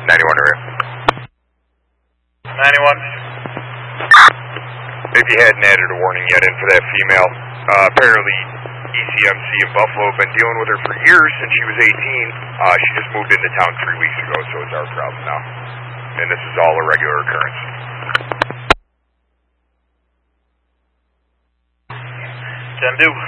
91 area. 91. If you hadn't added a warning yet in for that female, apparently ECMC in Buffalo have been dealing with her for years since she was 18. She just moved into town 3 weeks ago, so it's our problem now. And this is all a regular occurrence. 10-2.